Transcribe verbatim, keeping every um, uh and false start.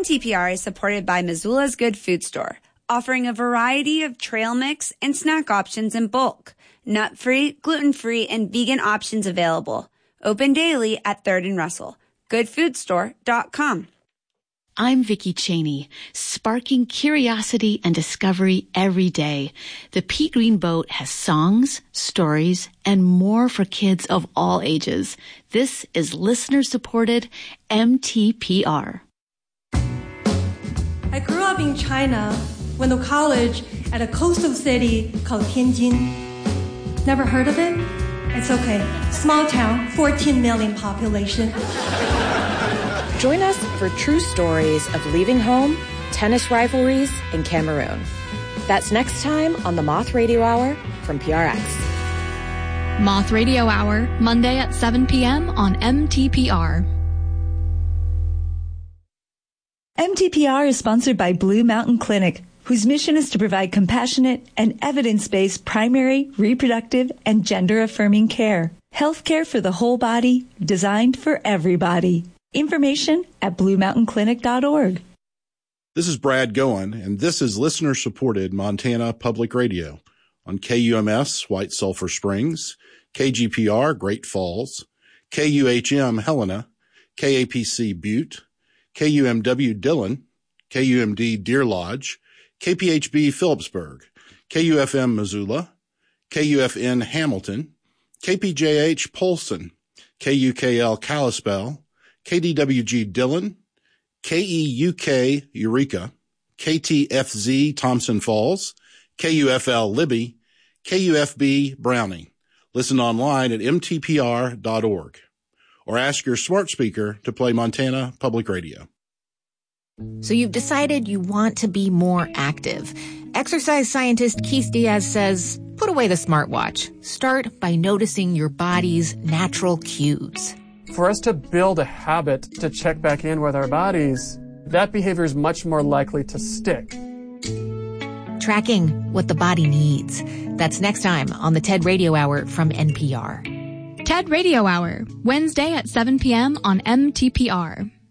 M T P R is supported by Missoula's Good Food Store, offering a variety of trail mix and snack options in bulk. Nut-free, gluten-free, and vegan options available. Open daily at third and Russell. good food store dot com. I'm Vicki Cheney, sparking curiosity and discovery every day. The Pea Green Boat has songs, stories, and more for kids of all ages. This is listener-supported M T P R. I grew up in China, went to college at a coastal city called Tianjin. Never heard of it? It's okay. Small town, fourteen million population. Join us for true stories of leaving home, tennis rivalries, and Cameroon. That's next time on the Moth Radio Hour from P R X. Moth Radio Hour, Monday at seven p.m. on M T P R. M T P R is sponsored by Blue Mountain Clinic, whose mission is to provide compassionate and evidence-based primary, reproductive, and gender-affirming care. Healthcare for the whole body, designed for everybody. Information at blue mountain clinic dot org. This is Brad Goen, and this is listener-supported Montana Public Radio on K U M S White Sulphur Springs, K G P R Great Falls, K U H M Helena, K A P C Butte, K U M W Dillon, K U M D Deer Lodge, K P H B Phillipsburg, K U F M Missoula, K U F N Hamilton, K P J H Polson, K U K L Kalispell, K D W G Dillon, K E U K Eureka, K T F Z Thompson Falls, K U F L Libby, K U F B Browning. Listen online at M T P R dot org or ask your smart speaker to play Montana Public Radio. So you've decided you want to be more active. Exercise scientist Keith Diaz says, put away the smartwatch. Start by noticing your body's natural cues. For us to build a habit to check back in with our bodies, that behavior is much more likely to stick. Tracking what the body needs. That's next time on the TED Radio Hour from N P R. TED Radio Hour, Wednesday at seven p.m. on M T P R.